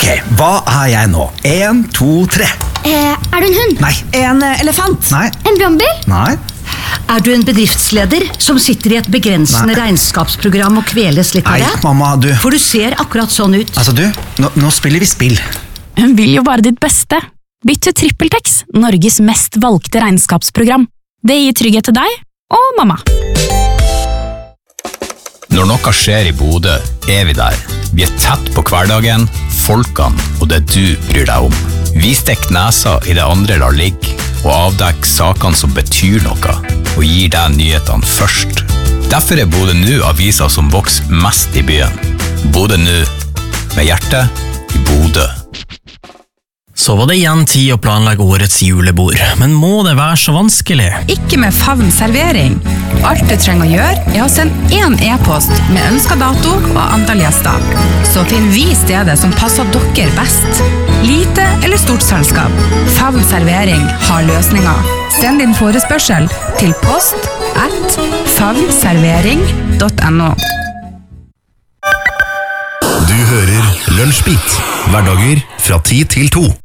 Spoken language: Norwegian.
Ok, hva jeg nå? 1, 2, 3. Er du en hund? Nei. En elefant? Nei. En brannbil? Nei. Er du en bedriftsleder som sitter i et begrensende regnskapsprogram og kveles litt av Nei, det? mamma, du. For du ser akkurat sånn ut. Altså, du, nå spiller vi spill. Hun vil jo bare ditt beste. Bytt til TrippelTex, Norges mest valgte regnskapsprogram. Det gir trygghet til deg og mamma. Når noe skjer i Bodø, vi der. Vi tett på hverdagen, folkene og det du bryr deg om. Vi stikker nesa i det andre lar ligge, og avdekker sakene som betyr noe, og gir deg nyhetene først. Derfor Bodø nå avisa som vokser mest i byen. Bodø nå, med hjertet i Bodø. Så var det igjen tid å planlegge årets julebord, men må det være så vanskelig? Ikke med Favn servering. Alt du trenger å gjøre å sende en e-post med ønsket dato og antall gjester. Så finner vi stedet som passer dere best. Lite eller stort selskap. Favn servering har løsninger. Send din forespørsel til post@favnservering.no. Du hører Lunsjbit, hverdager fra 10 til 2.